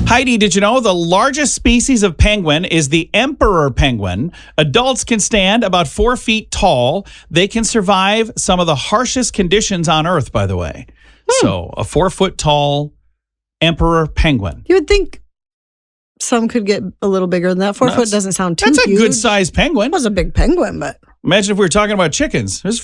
Heidi, did you know the largest species of penguin is the emperor penguin? Adults can stand about 4 feet tall. They can survive some of the harshest conditions on Earth, by the way. So a 4 foot tall emperor penguin. You would think some could get a little bigger than that. 4 foot doesn't sound too huge. That's a good sized penguin. It was a big penguin, but imagine if we were talking about chickens. There's